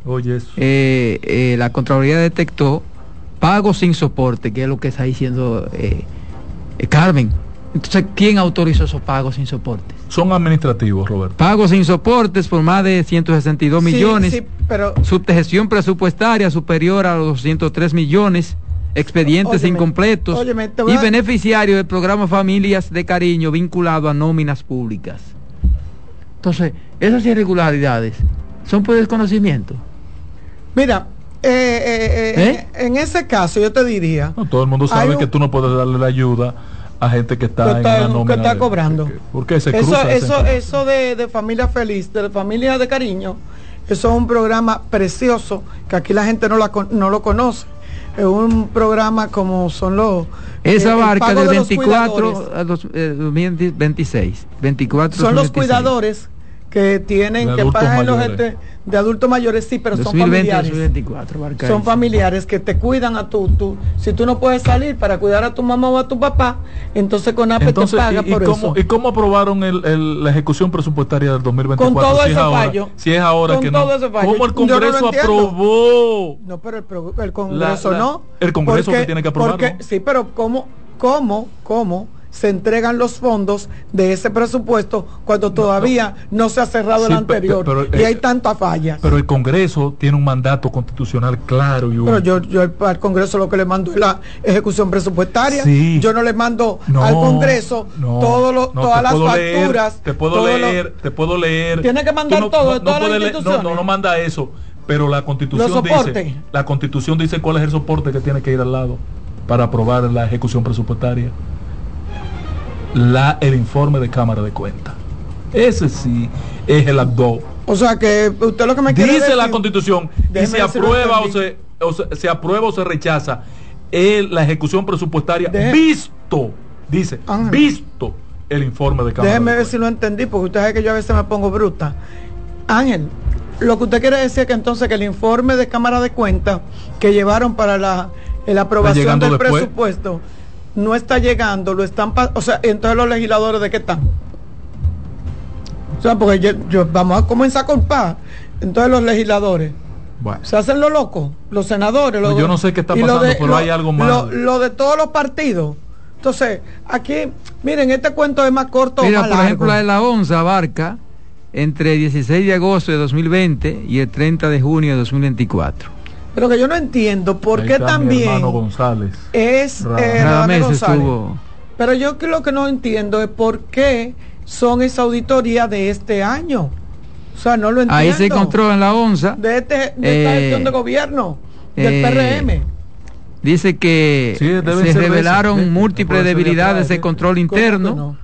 Oye, eso. La Contraloría detectó pagos sin soporte, que es lo que está diciendo Carmen. Entonces, ¿quién autorizó esos pagos sin soporte? Son administrativos, Roberto. Pagos sin soportes por más de 162 millones. Sí, pero... Subgestión presupuestaria superior a los 203 millones. Expedientes incompletos. Y beneficiarios del programa Familias de Cariño vinculado a nóminas públicas. Entonces, esas irregularidades son por desconocimiento. Mira, en ese caso yo te diría... No, todo el mundo sabe que tú no puedes darle la ayuda a gente que está en la nómina, que está cobrando. ¿Por qué se cruza eso de Familia Feliz, de Familia de Cariño, eso es un programa precioso que aquí la gente no lo conoce. Es un programa como son los... Esa barca del 24 a 2026. 24 son los cuidadores que tienen que pagar los gente de adultos mayores, sí, pero 2020, son familiares. 2024, son familiares que te cuidan a si tú no puedes salir para cuidar a tu mamá o a tu papá, entonces CONAPE te paga por eso. ¿Y cómo aprobaron la ejecución presupuestaria del 2024? Con todo ese fallo. Si es ahora que no. ¿Cómo el Congreso aprobó? No, pero el Congreso no. El Congreso que tiene que aprobarlo. Sí, pero ¿cómo se entregan los fondos de ese presupuesto cuando todavía no se ha cerrado el anterior y hay tantas fallas? Pero el Congreso tiene un mandato constitucional claro. Pero yo al Congreso lo que le mando es la ejecución presupuestaria. Sí. Yo no le mando al Congreso todas las facturas. Te puedo leer. Tiene que mandar todo de todas las instituciones. No manda eso. Pero la Constitución dice cuál es el soporte que tiene que ir al lado para aprobar la ejecución presupuestaria. El informe de Cámara de Cuentas. Ese sí es el abdo. O sea que usted lo que me quiere dice decir, la Constitución, y se aprueba se aprueba o se rechaza la ejecución presupuestaria visto el informe de Cámara. Déjeme ver si lo entendí, porque usted sabe que yo a veces me pongo bruta. Ángel, lo que usted quiere decir es que entonces que el informe de Cámara de Cuentas que llevaron para la aprobación del presupuesto no está llegando, o sea, entonces los legisladores ¿de qué están? O sea, porque vamos a comenzar a culpar. Entonces los legisladores se hacen los locos, los senadores. Yo no sé qué está pasando, pero hay algo más. Lo de todos los partidos. Entonces, aquí, miren, este cuento es más corto. Mira, o más por largo. ejemplo, la de la ONSA abarca entre el 16 de agosto de 2020 y el 30 de junio de 2024. Pero que yo no entiendo por qué también hermano González es González. Pero yo lo que no entiendo es por qué son esa auditoría de este año. O sea, no lo entiendo. Ahí se encontró en la ONSA de esta gestión de gobierno del PRM. Dice que se revelaron múltiples debilidades de control interno.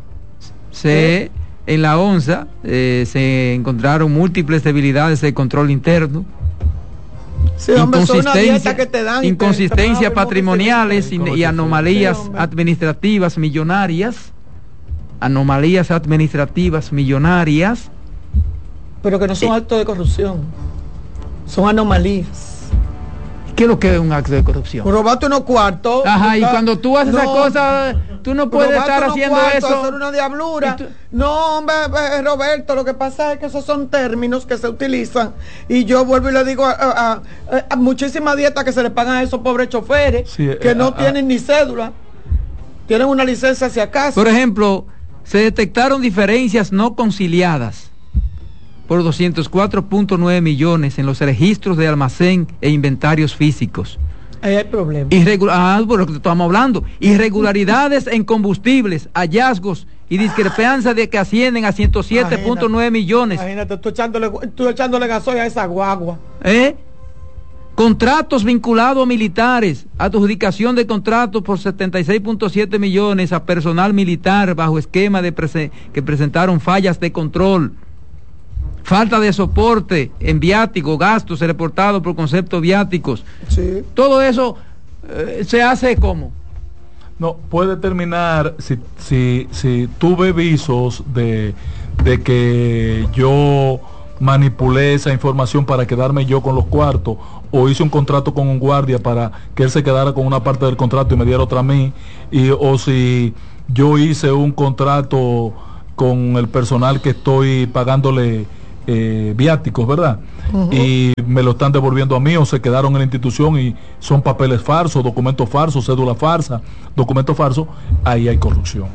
En la ONSA se encontraron múltiples debilidades de control interno. Sí, hombre, inconsistencias patrimoniales y anomalías administrativas millonarias. Pero que no son actos de corrupción, son anomalías. ¿Qué es lo que es un acto de corrupción? Robarte unos cuartos. Ajá, y cuando tú haces esas cosas, tú no puedes estar haciendo eso. Hacer una diablura. No, hombre, Roberto, lo que pasa es que esos son términos que se utilizan. Y yo vuelvo y le digo a muchísimas dietas que se le pagan a esos pobres choferes, que no tienen ni cédula, tienen una licencia si acaso. Por ejemplo, se detectaron diferencias no conciliadas por 204.9 millones en los registros de almacén e inventarios físicos. Ahí hay problema. Por lo que estamos hablando. Irregularidades en combustibles, hallazgos y discrepancias de que ascienden a 107.9 millones. Imagínate, tú echándole gasoil a esa guagua. Contratos vinculados a militares, adjudicación de contratos por 76.7 millones a personal militar bajo esquema que presentaron fallas de control. Falta de soporte en viáticos, gastos reportados por conceptos viáticos. Sí. Todo eso se hace ¿cómo? No, puede terminar si tuve visos de que yo manipulé esa información para quedarme yo con los cuartos, o hice un contrato con un guardia para que él se quedara con una parte del contrato y me diera otra a mí, o si yo hice un contrato con el personal que estoy pagándole viáticos, ¿verdad? Y me lo están devolviendo a mí, o se quedaron en la institución y son papeles falsos, documentos falsos, cédula falsa, documentos falsos. Ahí hay corrupción.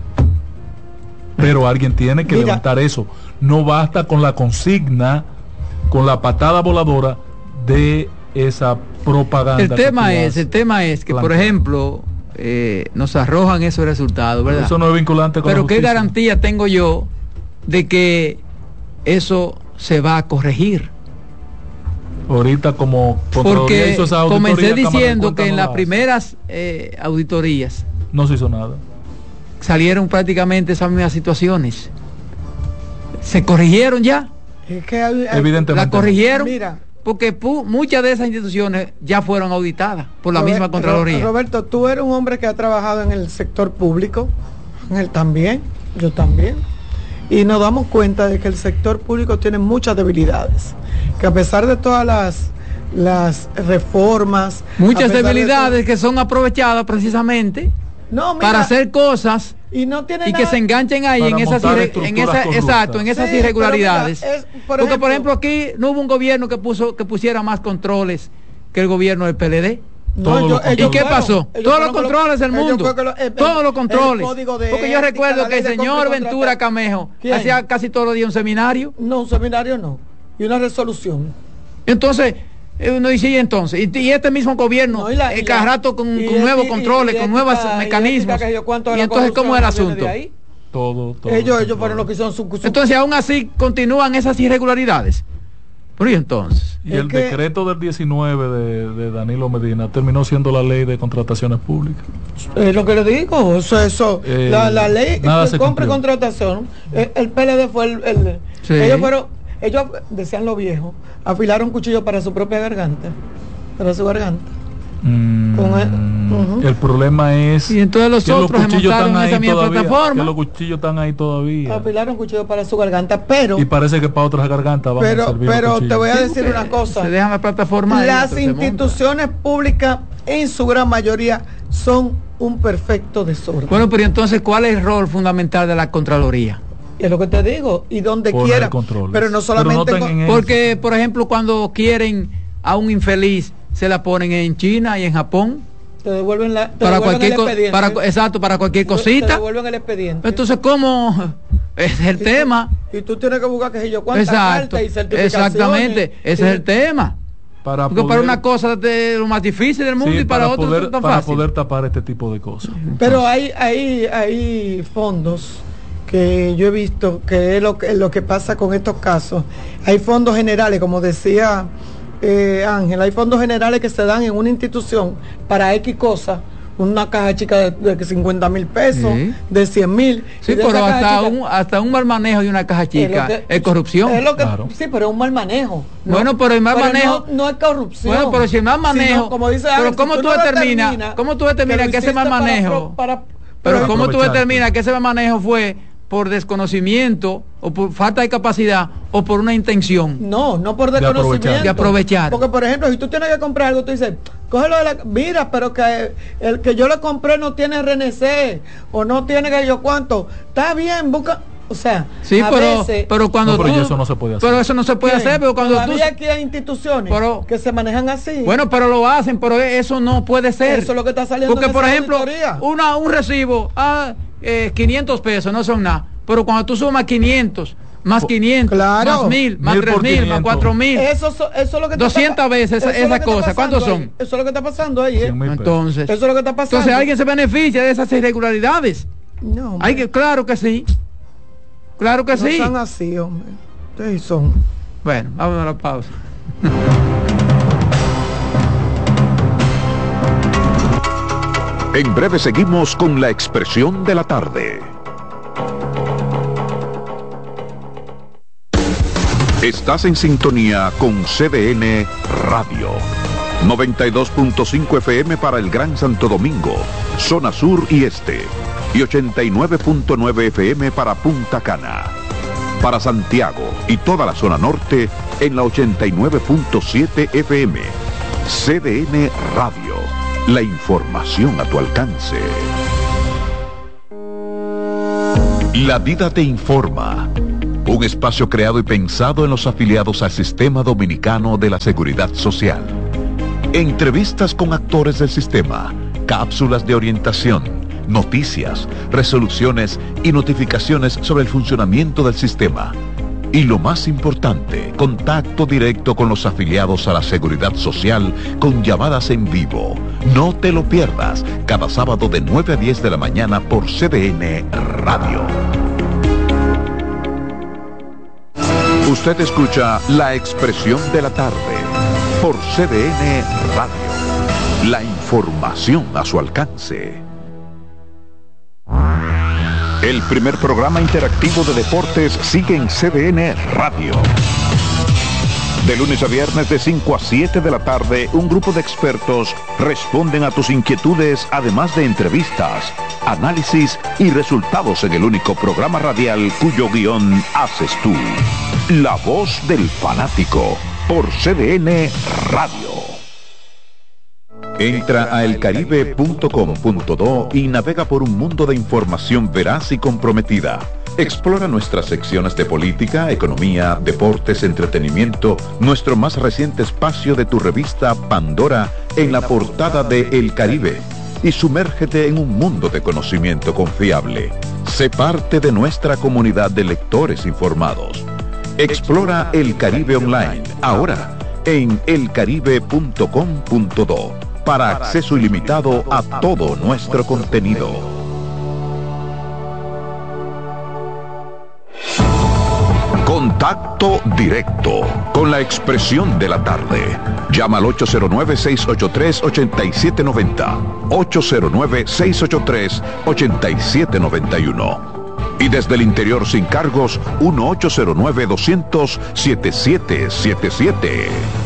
Pero alguien tiene que levantar eso. No basta con la consigna, con la patada voladora de esa propaganda. El tema es que, por ejemplo, nos arrojan esos resultados, ¿verdad? Eso no es vinculante con la Pero justicia. ¿qué garantía tengo yo de que eso se va a corregir? Ahorita como porque hizo esa comencé diciendo que en las primeras auditorías no se hizo nada, salieron prácticamente esas mismas situaciones. ¿Se corrigieron ya? Es que evidentemente la corrigieron. Mira, porque muchas de esas instituciones ya fueron auditadas por la misma Contraloría. Roberto, tú eres un hombre que ha trabajado en el sector público, él también, yo también, y nos damos cuenta de que el sector público tiene muchas debilidades, que a pesar de todas las reformas, muchas debilidades que son aprovechadas precisamente para hacer cosas y que se enganchen ahí en esas irregularidades. Porque por ejemplo aquí no hubo un gobierno que pusiera más controles que el gobierno del PLD. ¿Y qué pasó? Todos los controles del mundo, todos los controles. Porque yo recuerdo que el señor Ventura Camejo hacía casi todos los días un seminario. No, un seminario no, y una resolución. Entonces uno dice, y entonces, y este mismo gobierno, cada rato con nuevos controles, con nuevos mecanismos. Y entonces, ¿cómo es el asunto? Todo. Ellos fueron los que son su. Entonces, aún así continúan esas irregularidades. Pero y entonces. Y el decreto del 19 de Danilo Medina terminó siendo la ley de contrataciones públicas. Lo que le digo, la ley de compra y contratación, el PLD fue sí. Ellos decían los viejos, afilaron cuchillo para su propia garganta, para su garganta. El problema es y entonces los otros se montaron en esa misma plataforma. Que los cuchillos están ahí todavía. Afilaron cuchillo para su garganta, pero y parece que para otras gargantas van a servir. Pero te voy a decir una cosa. Se dejan la plataforma. Las instituciones públicas en su gran mayoría son un perfecto desorden. Bueno, pero entonces ¿cuál es el rol fundamental de la Contraloría? Es lo que te digo, y donde quiera, pero no solamente porque por ejemplo cuando quieren a un infeliz se la ponen en China y en Japón, te devuelven el expediente, para cualquier cosita, te devuelven el expediente. Entonces ¿cómo es el tema? Y tú tienes que buscar que yo cuántas cartas y certificaciones. Exactamente, ese es el tema. Para una cosa de lo más difícil del mundo y para otro poder, tan para fácil. Poder tapar este tipo de cosas. Pero hay fondos que yo he visto que es lo que pasa con estos casos. Hay fondos generales, como decía Ángel, hay fondos generales que se dan en una institución para X cosas, una caja chica de 50,000 pesos, sí, de 100,000. Sí, pero hasta un mal manejo de una caja chica es corrupción. Claro. Sí, pero es un mal manejo. Bueno, pero el mal manejo no es corrupción. Bueno, pero si el mal manejo, como dice Ángel, pero ¿cómo tú determinas que ese mal manejo? Pero ¿cómo tú determinas que ese mal manejo fue por desconocimiento o por falta de capacidad o por una intención? No por desconocimiento. De aprovechar. Porque, por ejemplo, si tú tienes que comprar algo, tú dices, cógelo de mira, pero que el que yo le compré no tiene RNC o no tiene que yo cuánto. Está bien, busca. O sea, sí, pero cuando pero eso no se puede hacer. Pero eso no se puede hacer, pero cuando aquí hay instituciones que se manejan así. Bueno, pero lo hacen, pero eso no puede ser. Eso es lo que está saliendo. Porque, por ejemplo, un recibo 500 pesos no son nada, pero cuando tú sumas 500 más 500, claro, más 1,000, más 3,000, más 4,000, eso es lo que 200 veces esas cosas, ¿cuántos son? Eso es lo que está pasando ahí, Entonces, eso es lo que está pasando. Entonces, ¿alguien se beneficia de esas irregularidades? No, claro que sí. Claro que sí. No son así, hombre. Ustedes son. Bueno, vamos a la pausa. En breve seguimos con la expresión de la tarde. Estás en sintonía con CDN Radio. 92.5 FM para el Gran Santo Domingo, zona sur y este. Y 89.9 FM para Punta Cana. Para Santiago y toda la zona norte en la 89.7 FM. CDN Radio. La información a tu alcance. La vida te informa. un espacio creado y pensado en los afiliados al Sistema Dominicano de la Seguridad Social. Entrevistas con actores del sistema, cápsulas de orientación, noticias, resoluciones y notificaciones sobre el funcionamiento del sistema. Y lo más importante, contacto directo con los afiliados a la Seguridad Social con llamadas en vivo. No te lo pierdas, cada sábado de 9 a 10 de la mañana por CDN Radio. Usted escucha La Expresión de la Tarde por CDN Radio. La información a su alcance. El primer programa interactivo de deportes sigue en CDN Radio. De lunes a viernes de 5 a 7 de la tarde, un grupo de expertos responden a tus inquietudes, además de entrevistas, análisis y resultados en el único programa radial cuyo guión haces tú. La voz del fanático por CDN Radio. Entra a elcaribe.com.do y navega por un mundo de información veraz y comprometida. Explora nuestras secciones de política, economía, deportes, entretenimiento, nuestro más reciente espacio de tu revista Pandora en la portada de El Caribe y sumérgete en un mundo de conocimiento confiable. Sé parte de nuestra comunidad de lectores informados. Explora El Caribe Online, ahora en elcaribe.com.do. para acceso ilimitado a todo nuestro contenido. Contacto directo con la expresión de la tarde. Llama al 809-683-8790, 809-683-8791. Y desde el interior sin cargos, 1-809-200-7777.